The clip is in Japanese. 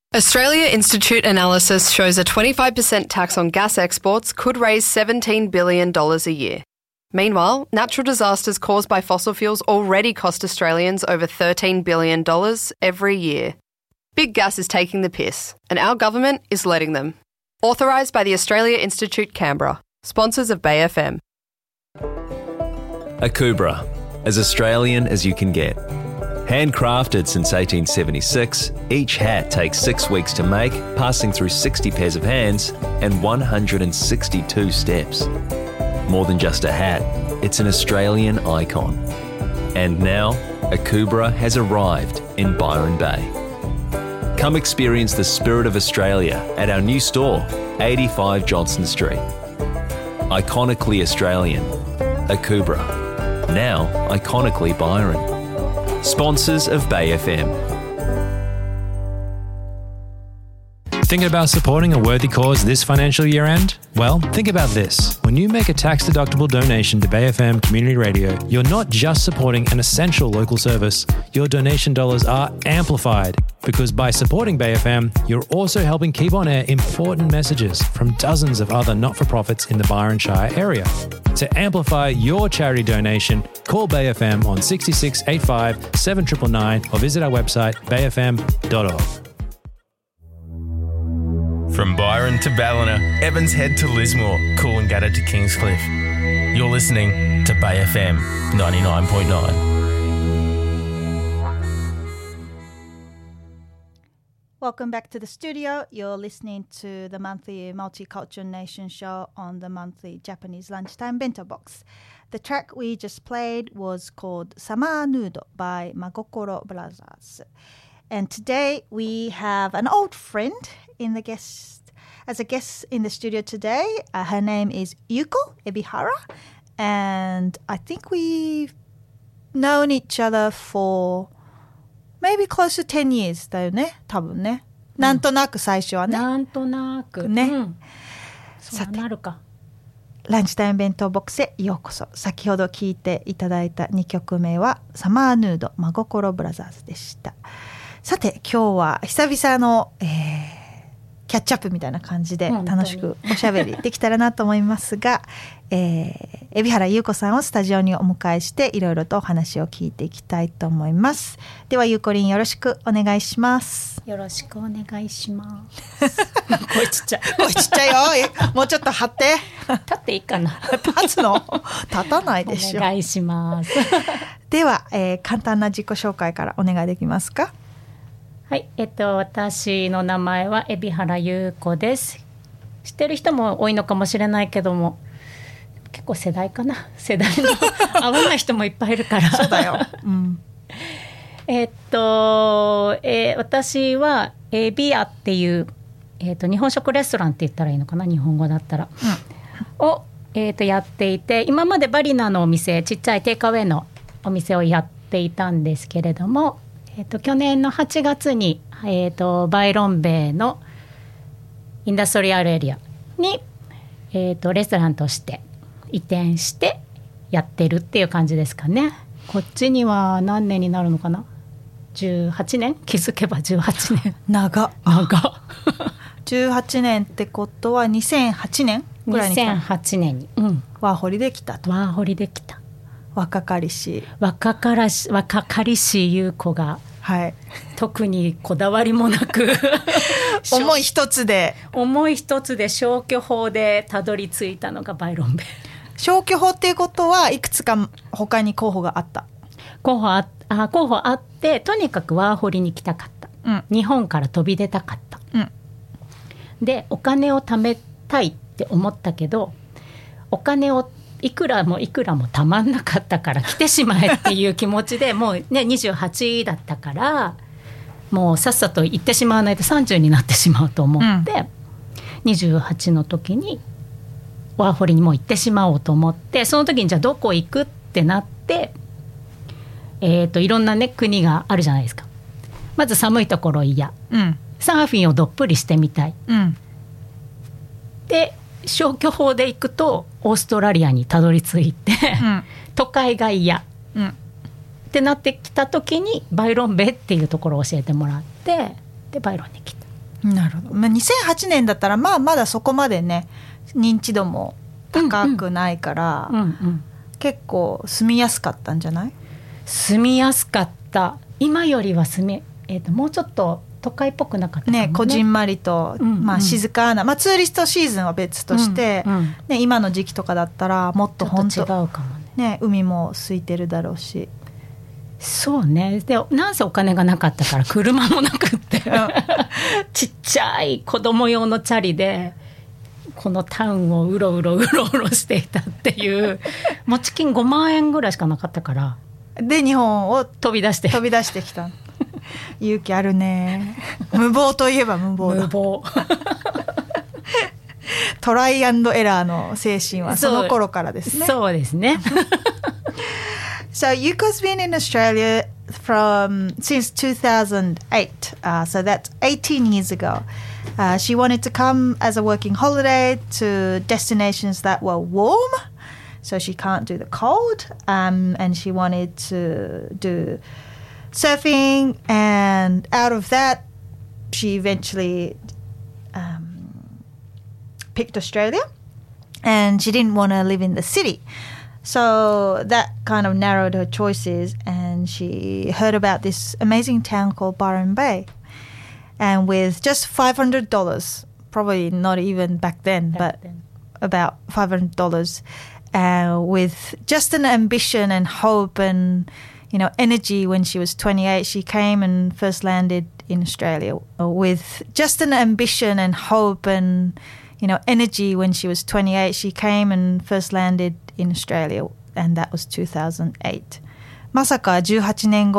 Australia Institute analysis shows a 25% tax on gas exports could raise $17 billion a year. Meanwhile, natural disasters caused by fossil fuels already cost Australians over $13 billion every year. Big gas is taking the piss, and our government is letting them. Authorised by the Australia Institute Canberra. Sponsors of Bay FM. Akubra, as Australian as you can get. Handcrafted since 1876, each hat takes 6 weeks to make, passing through 60 pairs of hands and 162 steps. More than just a hat, it's an Australian icon. And now, Akubra has arrived in Byron Bay. Come experience the spirit of Australia at our new store, 85 Johnston Street. Iconically Australian, Akubra. Now iconically Byron. Sponsors of Bay FM. Thinking about supporting a worthy cause this financial year end? Well, think about this. When you make a tax-deductible donation to Bay FM Community Radio, you're not just supporting an essential local service. Your donation dollars are amplified because by supporting Bay FM, you're also helping keep on air important messages from dozens of other not-for-profits in the Byron Shire area. To amplify your charity donation, call Bay FM on 66 85 7999 or visit our website bayfm.org. From Byron to Ballina, Evans Head to Lismore, Coolangatta to Kingscliff. You're listening to Bay FM 99.9. Welcome back to the studio. You're listening to the monthly Multicultural Nation show on the monthly Japanese Lunchtime Bento Box. The track we just played was called Summer Nude by Magokoro Brothers. And today we have an old friend as a guest in the studio today. Her name is Yuko Ebihara. And I think we've known each other for maybe close to 10 years だよね、多分ね。なんとなく最初はね。 なんとなく。 ね。 うん、そうなるか。 ランチタイム弁当ボックスへようこそ。先ほど聴いていただいた2曲目はサマーヌード真心ブラザーズでした。さて今日は久々の、キャッチアップみたいな感じで楽しくおしゃべりできたらなと思いますが、海老原優子さんをスタジオにお迎えしていろいろとお話を聞いていきたいと思います。ではゆうこりんよろしくお願いします。 よろしくお願いします。声ちっちゃい。 声ちっちゃいよ。もうちょっと張って。 立っていいかな。 立つの？立たないでしょ。 お願いします。 では、簡単な自己紹介からお願いできますか？ はい、私の名前は海老原優子です。知ってる人も多いのかもしれないけども、結構世代かな。世代の合わない人もいっぱいいるから。 そうだよ。うん、 私はビアっていう、日本食レストランって言ったらいいのかな、日本語だったら、を、やっていて、今までバリナのお店、ちっちゃいテイクアウェイのお店をやっていたんですけれども、去年の8月に、バイロンベイのインダストリアルエリアに、レストランとして移転してやってるっていう感じですかね。こっちには何年になるのかな、18年、気づけば18年。 長18年ってことは2008年ぐらいに来た。 2008年に、うん、 ワーホリできたと。 ワーホリできた。 若かりし優子が、はい、特にこだわりもなく思い一つで消去法でたどり着いたのがバイロンベイ。 消去法っていうことはいくつか他に候補があった。 候補あって、とにかくワーホリに来たかった、うん、日本から飛び出たかった、うん、でお金を貯めたいって思ったけど、お金をいくらもたまんなかったから来てしまえっていう気持ちでもうね、28だったからもうさっさと行ってしまわないと30になってしまうと思って、うん、28の時にワーホリにもう行ってしまおうと思って、その時にじゃあどこ行くってなって、いろんなね国があるじゃないですか。まず寒いところ嫌、うん、サーフィンをどっぷりしてみたい、うん、で消去法で行くとオーストラリアにたどり着いて、うん、都会が嫌、うん、ってなってきた時にバイロンベイっていうところを教えてもらって、でバイロンに来た。 なるほど。2008年だったらまだそこまでね認知度も高くないから、結構住みやすかったんじゃない？ 住みやすかった。今よりはもうちょっと都会っぽくなかったかもね。 こじんまりと、静かな、ツーリストシーズンは別として、今の時期とかだったらもっと本当ちょっと違うかもね。 海も空いてるだろうし。 そうね。でなんせお金がなかったから車もなくってちっちゃい子供用のチャリでこのタウンをうろうろしていたっていう持ち金5万円ぐらいしかなかったから、 で日本を飛び出してきた勇気あるね。無謀といえば無謀だ。トライアンドエラーの精神はその頃からですね。 そうですね。 So Yuko's been in Australia since 2008, so that's 18 years ago. She wanted to come as a working holiday to destinations that were warm, so she can't do the cold, and she wanted to do surfing, and out of that, she eventually picked Australia, and she didn't want to live in the city. So that kind of narrowed her choices, and she heard about this amazing town called Byron Bay. And with just $500, probably not even back then, about $500, with just an ambition and hope and, energy when she was 28, she came and first landed in Australia. With just an ambition and hope and, energy when she was 28, she came and first landed in Australia, and that was 2008. まさか18年後